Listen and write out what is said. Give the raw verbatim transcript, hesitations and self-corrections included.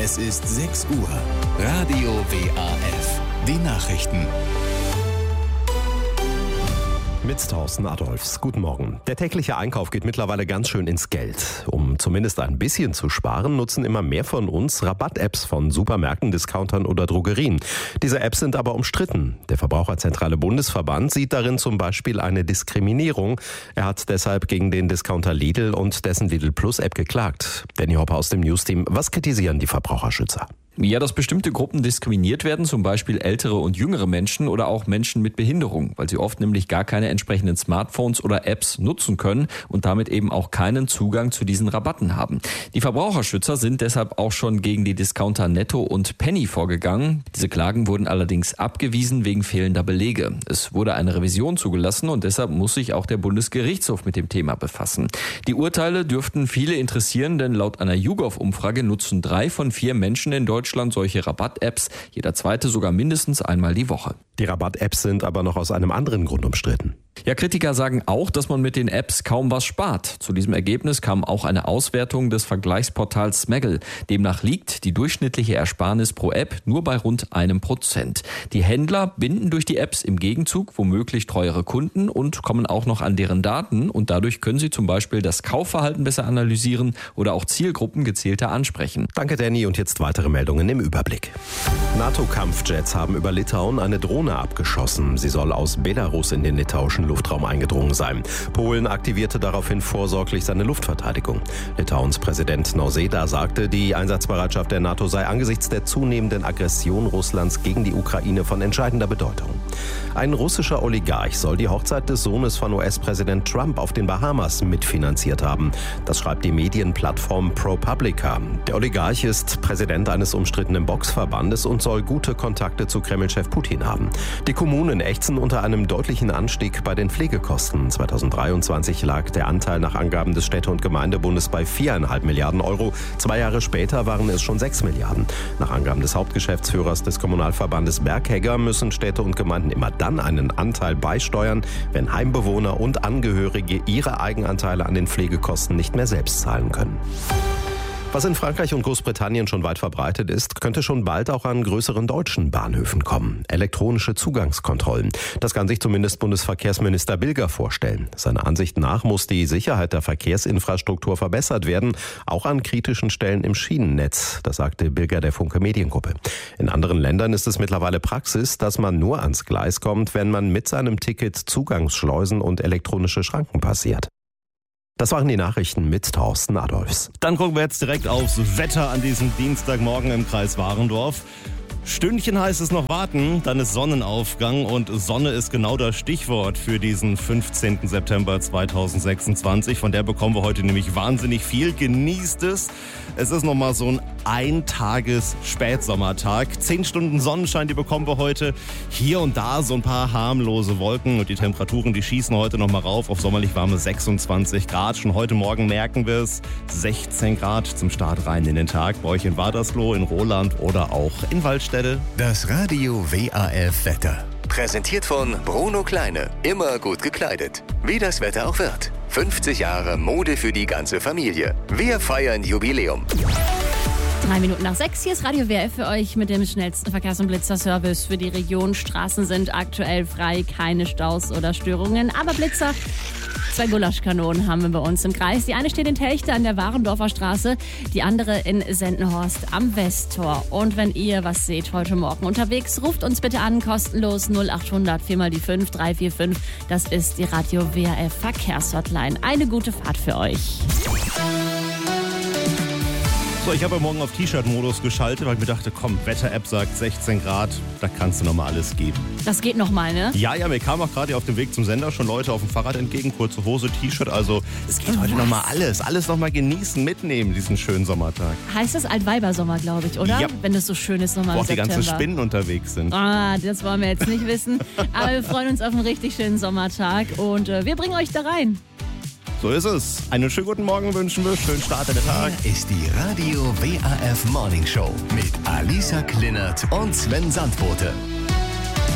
Es ist sechs Uhr. Radio W A F. Die Nachrichten. Mit Thorsten Adolfs. Guten Morgen. Der tägliche Einkauf geht mittlerweile ganz schön ins Geld. Um zumindest ein bisschen zu sparen, nutzen immer mehr von uns Rabatt-Apps von Supermärkten, Discountern oder Drogerien. Diese Apps sind aber umstritten. Der Verbraucherzentrale Bundesverband sieht darin zum Beispiel eine Diskriminierung. Er hat deshalb gegen den Discounter Lidl und dessen Lidl Plus App geklagt. Danny Hopper aus dem Newsteam. Was kritisieren die Verbraucherschützer? Ja, dass bestimmte Gruppen diskriminiert werden, zum Beispiel ältere und jüngere Menschen oder auch Menschen mit Behinderung, weil sie oft nämlich gar keine entsprechenden Smartphones oder Apps nutzen können und damit eben auch keinen Zugang zu diesen Rabatten haben. Die Verbraucherschützer sind deshalb auch schon gegen die Discounter Netto und Penny vorgegangen. Diese Klagen wurden allerdings abgewiesen wegen fehlender Belege. Es wurde eine Revision zugelassen und deshalb muss sich auch der Bundesgerichtshof mit dem Thema befassen. Die Urteile dürften viele interessieren, denn laut einer YouGov-Umfrage nutzen drei von vier Menschen in Deutschland Deutschland solche Rabatt-Apps, jeder zweite sogar mindestens einmal die Woche. Die Rabatt-Apps sind aber noch aus einem anderen Grund umstritten. Ja, Kritiker sagen auch, dass man mit den Apps kaum was spart. Zu diesem Ergebnis kam auch eine Auswertung des Vergleichsportals Smaggle. Demnach liegt die durchschnittliche Ersparnis pro App nur bei rund einem Prozent. Die Händler binden durch die Apps im Gegenzug womöglich treuere Kunden und kommen auch noch an deren Daten. Und dadurch können sie zum Beispiel das Kaufverhalten besser analysieren oder auch Zielgruppen gezielter ansprechen. Danke, Danny. Und jetzt weitere Meldungen im Überblick. NATO-Kampfjets haben über Litauen eine Drohne abgeschossen. Sie soll aus Belarus in den litauischen Luftraum eingedrungen sein. Polen aktivierte daraufhin vorsorglich seine Luftverteidigung. Litauens Präsident Nausėda sagte, die Einsatzbereitschaft der NATO sei angesichts der zunehmenden Aggression Russlands gegen die Ukraine von entscheidender Bedeutung. Ein russischer Oligarch soll die Hochzeit des Sohnes von U S-Präsident Trump auf den Bahamas mitfinanziert haben. Das schreibt die Medienplattform ProPublica. Der Oligarch ist Präsident eines umstrittenen Boxverbandes und soll gute Kontakte zu Kreml-Chef Putin haben. Die Kommunen ächzen unter einem deutlichen Anstieg bei den Pflegekosten. zweitausenddreiundzwanzig lag der Anteil nach Angaben des Städte- und Gemeindebundes bei viereinhalb Milliarden Euro. Zwei Jahre später waren es schon sechs Milliarden. Nach Angaben des Hauptgeschäftsführers des Kommunalverbandes Berghegger müssen Städte und Gemeinden immer dann einen Anteil beisteuern, wenn Heimbewohner und Angehörige ihre Eigenanteile an den Pflegekosten nicht mehr selbst zahlen können. Was in Frankreich und Großbritannien schon weit verbreitet ist, könnte schon bald auch an größeren deutschen Bahnhöfen kommen. Elektronische Zugangskontrollen. Das kann sich zumindest Bundesverkehrsminister Bilger vorstellen. Seiner Ansicht nach muss die Sicherheit der Verkehrsinfrastruktur verbessert werden, auch an kritischen Stellen im Schienennetz. Das sagte Bilger der Funke Mediengruppe. In anderen Ländern ist es mittlerweile Praxis, dass man nur ans Gleis kommt, wenn man mit seinem Ticket Zugangsschleusen und elektronische Schranken passiert. Das waren die Nachrichten mit Thorsten Adolfs. Dann gucken wir jetzt direkt aufs Wetter an diesem Dienstagmorgen im Kreis Warendorf. Stündchen heißt es noch warten, dann ist Sonnenaufgang und Sonne ist genau das Stichwort für diesen fünfzehnten September zweitausendsechsundzwanzig. Von der bekommen wir heute nämlich wahnsinnig viel. Genießt es. Es ist nochmal so ein Eintages-Spätsommertag. Zehn Stunden Sonnenschein, die bekommen wir heute. Hier und da so ein paar harmlose Wolken und die Temperaturen, die schießen heute nochmal rauf auf sommerlich warme sechsundzwanzig Grad. Schon heute Morgen merken wir es. sechzehn Grad zum Start rein in den Tag. Bei euch in Wadersloh, in Roland oder auch in Waldstätte. Das Radio W A F Wetter. Präsentiert von Bruno Kleine. Immer gut gekleidet. Wie das Wetter auch wird. fünfzig Jahre Mode für die ganze Familie. Wir feiern Jubiläum. Drei Minuten nach sechs, hier ist Radio W A F für euch mit dem schnellsten Verkehrs- und Blitzerservice für die Region. Straßen sind aktuell frei, keine Staus oder Störungen, aber Blitzer. Zwei Gulaschkanonen haben wir bei uns im Kreis. Die eine steht in Telchte an der Warendorfer Straße, die andere in Sendenhorst am Westtor. Und wenn ihr was seht heute Morgen unterwegs, ruft uns bitte an, kostenlos null achthundert vier mal die fünf drei vier fünf. Das ist die Radio W A F Verkehrshotline. Eine gute Fahrt für euch. So, ich habe ja morgen auf T-Shirt-Modus geschaltet, weil ich mir dachte, komm, Wetter-App sagt sechzehn Grad, da kannst du nochmal alles geben. Das geht nochmal, ne? Ja, ja, mir kamen auch gerade auf dem Weg zum Sender schon Leute auf dem Fahrrad entgegen, kurze Hose, T-Shirt, also es geht heute nochmal alles, alles nochmal genießen, mitnehmen, diesen schönen Sommertag. Heißt das Altweibersommer, glaube ich, oder? Ja. Wenn es so schön ist nochmal im September. Wo auch die ganzen Spinnen unterwegs sind. Ah, das wollen wir jetzt nicht wissen, aber wir freuen uns auf einen richtig schönen Sommertag und äh, wir bringen euch da rein. So ist es. Einen schönen guten Morgen wünschen wir. Schönen Start in den Tag. Hier ist die Radio W A F Morning Show mit Alisa Klinnert und Sven Sandbote.